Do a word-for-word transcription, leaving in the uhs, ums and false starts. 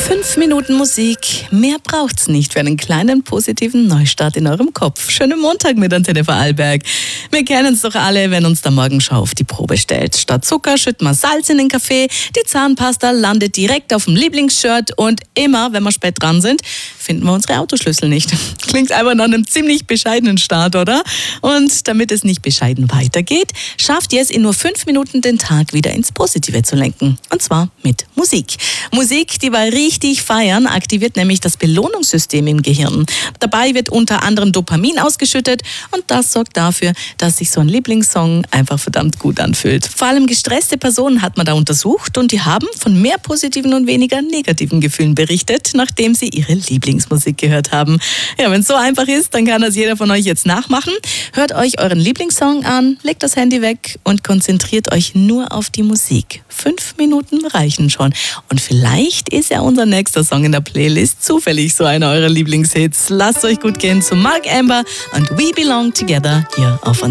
Fünf Minuten Musik, mehr braucht's nicht für einen kleinen positiven Neustart in eurem Kopf. Schönen Montag mit Antenne Vorarlberg. Wir kennen es doch alle, wenn uns der Morgenschau auf die Probe stellt. Statt Zucker schütten wir Salz in den Kaffee, die Zahnpasta landet direkt auf dem Lieblingsshirt und immer, wenn wir spät dran sind, finden wir unsere Autoschlüssel nicht. Klingt einfach nach einem ziemlich bescheidenen Start, oder? Und damit es nicht bescheiden weitergeht, schafft ihr es in nur fünf Minuten den Tag wieder ins Positive zu lenken. Und zwar mit Musik. Musik, die bei richtig feiern, aktiviert nämlich das Belohnungssystem im Gehirn. Dabei wird unter anderem Dopamin ausgeschüttet und das sorgt dafür, dass sich so ein Lieblingssong einfach verdammt gut anfühlt. Vor allem gestresste Personen hat man da untersucht und die haben von mehr positiven und weniger negativen Gefühlen berichtet, nachdem sie ihre Lieblingsmusik gehört haben. Ja, wenn es so einfach ist, dann kann das jeder von euch jetzt nachmachen. Hört euch euren Lieblingssong an, legt das Handy weg und konzentriert euch nur auf die Musik. Fünf Minuten reichen schon. Und vielleicht ist ja unser nächster Song in der Playlist zufällig so einer eurer Lieblingshits. Lasst euch gut gehen zu Mark Amber und We Belong Together hier auf